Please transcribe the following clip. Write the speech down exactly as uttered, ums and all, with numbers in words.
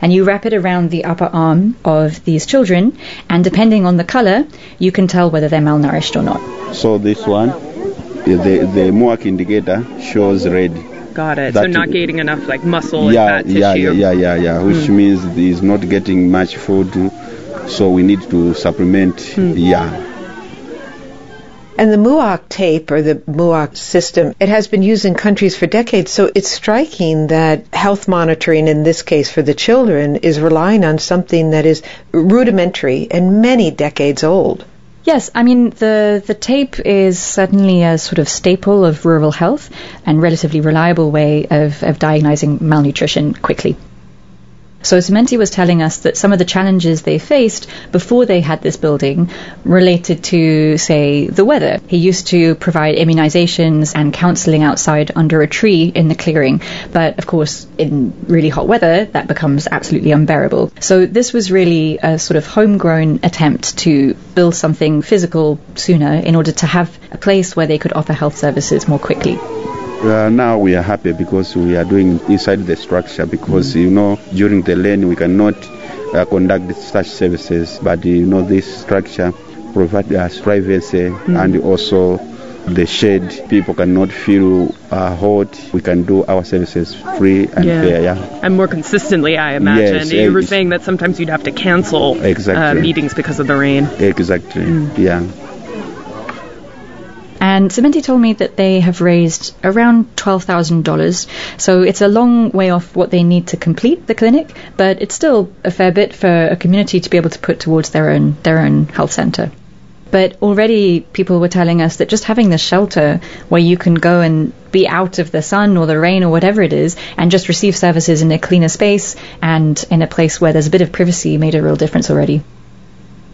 and you wrap it around the upper arm of these children, and depending on the colour, you can tell whether they're malnourished or not. So this one, the, the M O A C indicator shows red. Got it. That so not getting enough like muscle yeah, and fat yeah, tissue. Yeah, yeah, yeah, yeah. Which mm. means he's not getting much food, so we need to supplement. Mm. Yeah. And the M O A C tape, or the M O A C system, it has been used in countries for decades, so it's striking that health monitoring, in this case for the children, is relying on something that is rudimentary and many decades old. Yes, I mean, the, the tape is certainly a sort of staple of rural health and relatively reliable way of, of diagnosing malnutrition quickly. So Sementi was telling us that some of the challenges they faced before they had this building related to, say, the weather. He used to provide immunizations and counseling outside under a tree in the clearing. But, of course, in really hot weather, that becomes absolutely unbearable. So this was really a sort of homegrown attempt to build something physical sooner in order to have a place where they could offer health services more quickly. Uh, now we are happy because we are doing inside the structure because, you know, during the rain we cannot uh, conduct such services. But, you know, this structure provides us privacy mm. and also the shade. People cannot feel uh, hot. We can do our services free and yeah. fair. Yeah. And more consistently, I imagine. Yes, you were uh, saying that sometimes you'd have to cancel exactly. uh, meetings because of the rain. Exactly, mm. yeah. And Sementi told me that they have raised around twelve thousand dollars, so it's a long way off what they need to complete the clinic, but it's still a fair bit for a community to be able to put towards their own their own health centre. But already people were telling us that just having this shelter where you can go and be out of the sun or the rain or whatever it is and just receive services in a cleaner space and in a place where there's a bit of privacy made a real difference already.